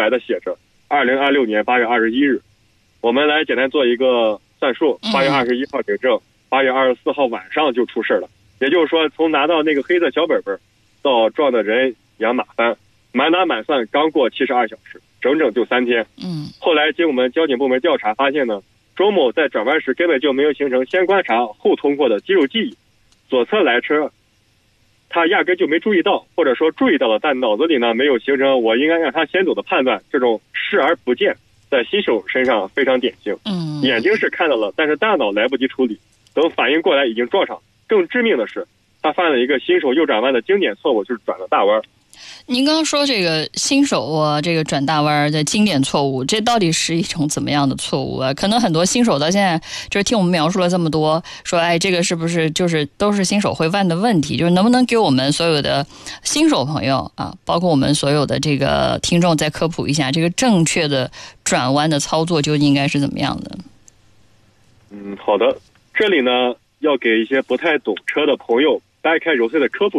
白的写着2026年8月21日。我们来简单做一个算数，8月21号领证，8月24号晚上就出事了。也就是说，从拿到那个黑色小本本到撞的人仰马翻，满打满算刚过72小时，整整就3天。后来经我们交警部门调查发现呢，周某在转弯时根本就没有形成先观察后通过的肌肉记忆，左侧来车他压根就没注意到，或者说注意到了，但脑子里呢没有形成我应该让他先走的判断，这种视而不见在新手身上非常典型。眼睛是看到了，但是大脑来不及处理，等反应过来已经撞上。更致命的是，他犯了一个新手右转弯的经典错误，就是转了大弯。 您刚刚说这个新手这个转大弯的经典错误，这到底是一种怎么样的错误啊？可能很多新手到现在就是听我们描述了这么多，说这个是不是就是都是新手会犯的问题？就是能不能给我们所有的新手朋友啊，包括我们所有的这个听众再科普一下，这个正确的转弯的操作究竟应该是怎么样的？ 好的，这里呢要给一些不太懂车的朋友掰开揉碎的科普